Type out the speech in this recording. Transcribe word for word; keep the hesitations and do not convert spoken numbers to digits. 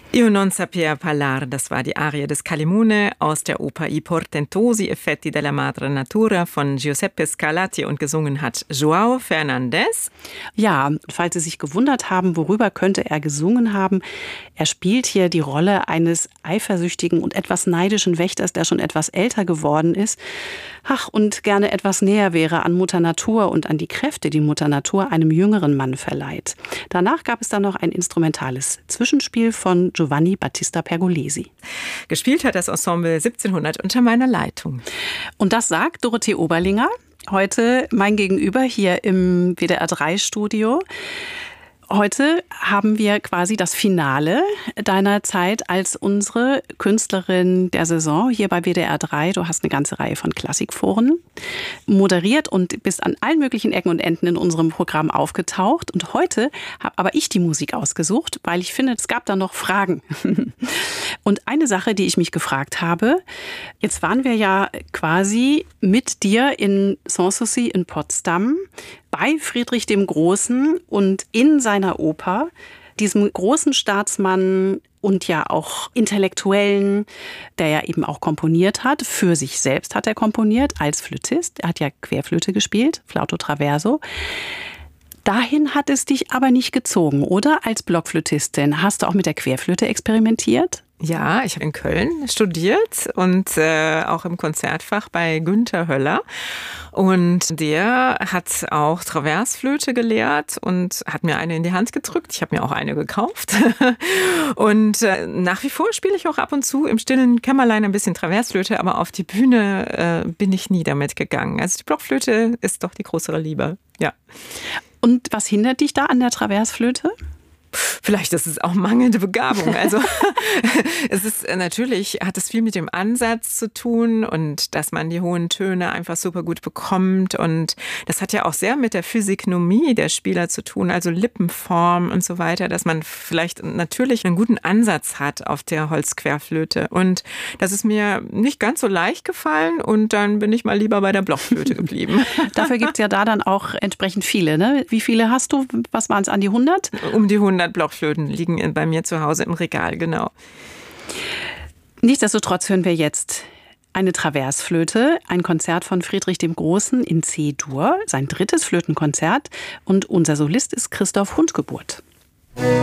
Io non sapevo parlar, das war die Arie des Calimune aus der Oper I portentosi effetti della madre natura von Giuseppe Scarlatti und gesungen hat João Fernandes. Ja, falls Sie sich gewundert haben, worüber könnte er gesungen haben, er spielt hier die Rolle eines eifersüchtigen und etwas neidischen Wächters, der schon etwas älter geworden ist, ach, und gerne etwas näher wäre an Mutter Natur und an die Kräfte, die Mutter Natur einem jüngeren Mann verleiht. Danach gab es dann noch ein instrumentales Zwischenspiel von Giovanni Battista Pergolesi. Gespielt hat das Ensemble siebzehnhundert unter meiner Leitung. Und das sagt Dorothee Oberlinger, heute mein Gegenüber hier im W D R drei Studio. Heute haben wir quasi das Finale deiner Zeit als unsere Künstlerin der Saison hier bei W D R drei. Du hast eine ganze Reihe von Klassikforen moderiert und bist an allen möglichen Ecken und Enden in unserem Programm aufgetaucht. Und heute habe aber ich die Musik ausgesucht, weil ich finde, es gab da noch Fragen. Und eine Sache, die ich mich gefragt habe, jetzt waren wir ja quasi mit dir in Sanssouci in Potsdam bei Friedrich dem Großen und in seiner Oper, diesem großen Staatsmann und ja auch Intellektuellen, der ja eben auch komponiert hat. Für sich selbst hat er komponiert als Flötist. Er hat ja Querflöte gespielt, Flauto Traverso. Dahin hat es dich aber nicht gezogen, oder? Als Blockflötistin. Hast du auch mit der Querflöte experimentiert? Ja, ich habe in Köln studiert und äh, auch im Konzertfach bei Günther Höller. Und der hat auch Traversflöte gelehrt und hat mir eine in die Hand gedrückt. Ich habe mir auch eine gekauft. Und äh, nach wie vor spiele ich auch ab und zu im stillen Kämmerlein ein bisschen Traversflöte, aber auf die Bühne äh, bin ich nie damit gegangen. Also die Blockflöte ist doch die größere Liebe, ja. Und was hindert dich da an der Traversflöte? Vielleicht ist es auch mangelnde Begabung. Also es ist natürlich, hat es viel mit dem Ansatz zu tun und dass man die hohen Töne einfach super gut bekommt. Und das hat ja auch sehr mit der Physiognomie der Spieler zu tun, also Lippenform und so weiter, dass man vielleicht natürlich einen guten Ansatz hat auf der Holzquerflöte. Und das ist mir nicht ganz so leicht gefallen und dann bin ich mal lieber bei der Blockflöte geblieben. Dafür gibt es ja da dann auch entsprechend viele, ne? Wie viele hast du? Was waren es, an die hundert? Um die hundert Blockflöten liegen bei mir zu Hause im Regal, genau. Nichtsdestotrotz hören wir jetzt eine Traversflöte, ein Konzert von Friedrich dem Großen in C-Dur, sein drittes Flötenkonzert. Und unser Solist ist Christoph Hundgeburt.